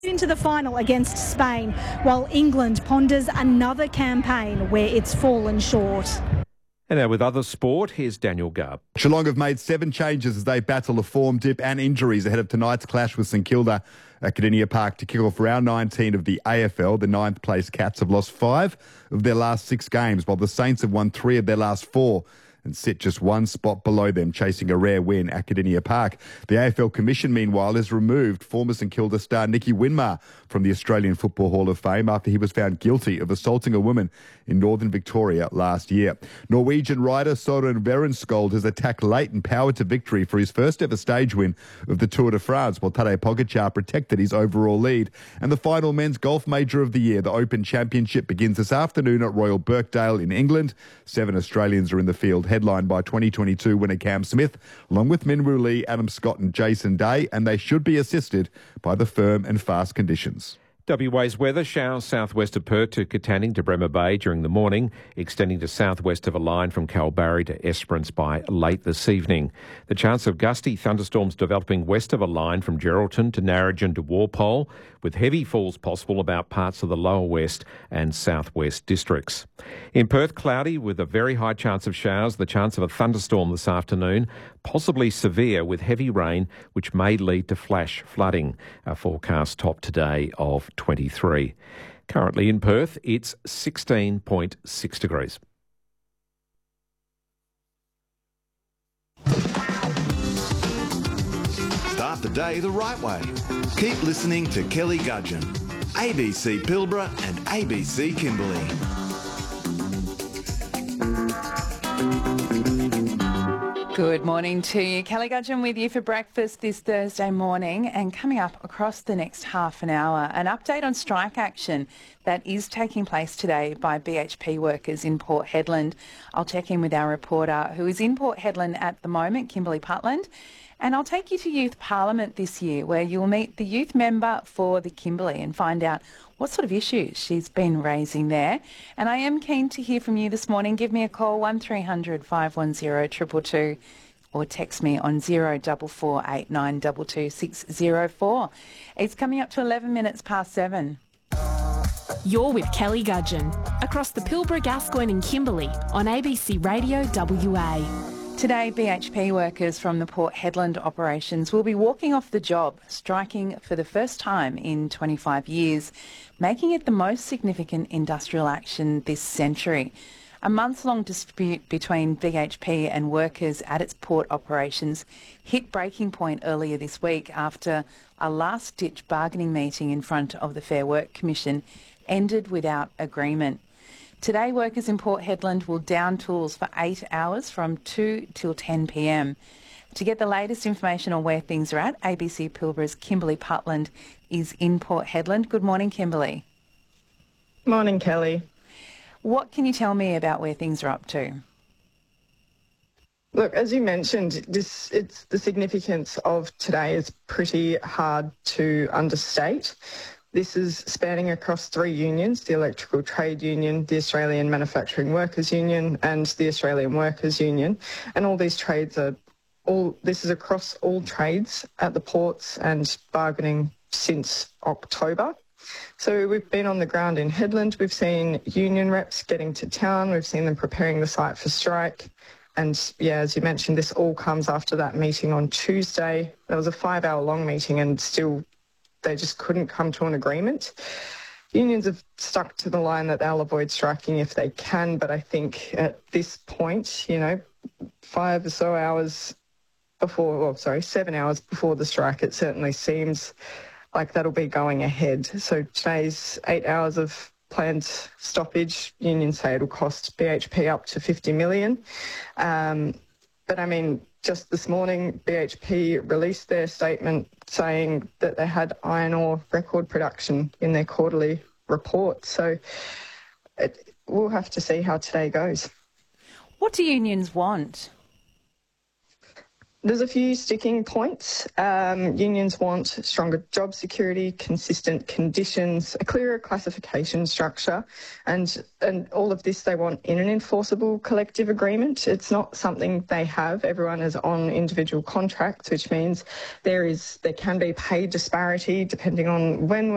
Into the final against Spain, while England ponders another campaign where it's fallen short. And now with other sport, here's Daniel Gubb. Geelong have made 7 changes as they battle a form dip and injuries ahead of tonight's clash with St Kilda at Kardinia Park to kick off round 19 of the AFL. The 9th place Cats have lost 5 of their last 6 games, while the Saints have won 3 of their last 4 and sit just 1 spot below them, chasing a rare win at Kardinia Park. The AFL Commission, meanwhile, has removed former St Kilda star Nicky Winmar from the Australian Football Hall of Fame after he was found guilty of assaulting a woman in northern Victoria last year. Norwegian rider Søren Verenskjold has attacked late and powered to victory for his first ever stage win of the Tour de France, while Tadej Pogacar protected his overall lead. And the final men's golf major of the year, the Open Championship, begins this afternoon at Royal Birkdale in England. 7 Australians are in the field, headlined by 2022 winner Cam Smith, along with Minwoo Lee, Adam Scott and Jason Day, and they should be assisted by the firm and fast conditions. WA's weather: showers southwest of Perth to Katanning to Bremer Bay during the morning, extending to southwest of a line from Kalbarri to Esperance by late this evening. The chance of gusty thunderstorms developing west of a line from Geraldton to Narrogin to Walpole, with heavy falls possible about parts of the lower west and southwest districts. In Perth, cloudy with a very high chance of showers, the chance of a thunderstorm this afternoon, possibly severe with heavy rain, which may lead to flash flooding. Our forecast top today of 23. Currently in Perth, it's 16.6 degrees. Start the day the right way. Keep listening to Kelly Gudgeon, ABC Pilbara and ABC Kimberley. Good morning to you. Kelly Gudgeon with you for breakfast this Thursday morning, and coming up across the next half an hour, an update on strike action that is taking place today by BHP workers in Port Hedland. I'll check in with our reporter who is in Port Hedland at the moment, Kimberley Putland, and I'll take you to Youth Parliament this year, where you'll meet the youth member for the Kimberley and find out what sort of issues she's been raising there. And I am keen to hear from you this morning. Give me a call, 1300 510 222, or text me on 04489226 604. It's coming up to 11 minutes past 7. You're with Kelly Gudgeon, across the Pilbara, Gascoyne and Kimberley on ABC Radio WA. Today, BHP workers from the Port Hedland operations will be walking off the job, striking for the first time in 25 years, making it the most significant industrial action this century. A months-long dispute between BHP and workers at its port operations hit breaking point earlier this week after a last-ditch bargaining meeting in front of the Fair Work Commission ended without agreement. Today, workers in Port Hedland will down tools for 8 hours from 2 till 10 p.m. To get the latest information on where things are at, ABC Pilbara's Kimberley Putland is in Port Hedland. Good morning, Kimberley. Morning, Kelly. What can you tell me about where things are up to? Look, as you mentioned, it's the significance of today is pretty hard to understate. This is spanning across 3 unions, the Electrical Trade Union, the Australian Manufacturing Workers Union and the Australian Workers Union. And all these trades this is across all trades at the ports and bargaining since October. So we've been on the ground in Hedland, we've seen union reps getting to town, we've seen them preparing the site for strike. And yeah, as you mentioned, this all comes after that meeting on Tuesday. There was a 5-hour-long meeting and still they just couldn't come to an agreement. Unions have stuck to the line that they'll avoid striking if they can, but I think at this point, 7 hours before the strike, it certainly seems like that'll be going ahead. So today's 8 hours of planned stoppage, unions say it'll cost BHP up to $50 million. But I mean, just this morning, BHP released their statement saying that they had iron ore record production in their quarterly report. So we'll have to see how today goes. What do unions want? There's a few sticking points. Unions want stronger job security, consistent conditions, a clearer classification structure, and all of this they want in an enforceable collective agreement. It's not something they have. Everyone is on individual contracts, which means there can be pay disparity depending on when